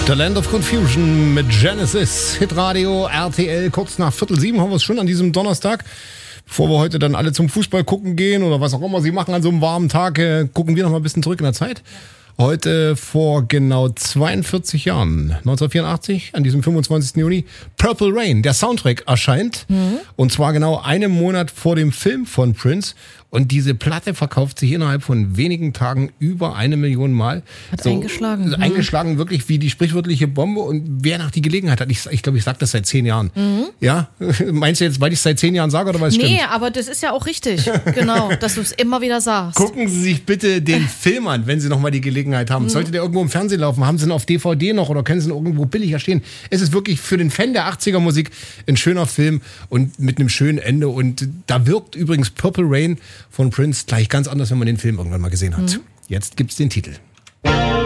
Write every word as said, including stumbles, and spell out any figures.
The Land of Confusion mit Genesis, Hitradio, R T L, kurz nach Viertel sieben haben wir es schon an diesem Donnerstag. Bevor wir heute dann alle zum Fußball gucken gehen oder was auch immer sie machen an so einem warmen Tag, äh, gucken wir noch mal ein bisschen zurück in der Zeit. Heute vor genau zweiundvierzig Jahren, neunzehnhundertvierundachtzig, an diesem fünfundzwanzigsten Juni, Purple Rain, der Soundtrack erscheint. Mhm. Und zwar genau einen Monat vor dem Film von Prince. Und diese Platte verkauft sich innerhalb von wenigen Tagen über eine Million Mal. Hat so eingeschlagen. Mhm. Eingeschlagen wirklich wie die sprichwörtliche Bombe. Und wer nach die Gelegenheit hat, ich glaube, ich, glaub, ich sage das seit zehn Jahren. Mhm. Ja? Meinst du jetzt, weil ich es seit zehn Jahren sage oder weil es stimmt? Nee, aber das ist ja auch richtig. Genau, dass du es immer wieder sagst. Gucken Sie sich bitte den Film an, wenn Sie noch mal die Gelegenheit haben. Mhm. Sollte der irgendwo im Fernsehen laufen, haben Sie ihn auf D V D noch oder können Sie ihn irgendwo billiger stehen? Es ist wirklich für den Fan der achtziger Musik ein schöner Film und mit einem schönen Ende. Und da wirkt übrigens Purple Rain von Prince gleich ganz anders, wenn man den Film irgendwann mal gesehen hat. Mhm. Jetzt gibt's den Titel.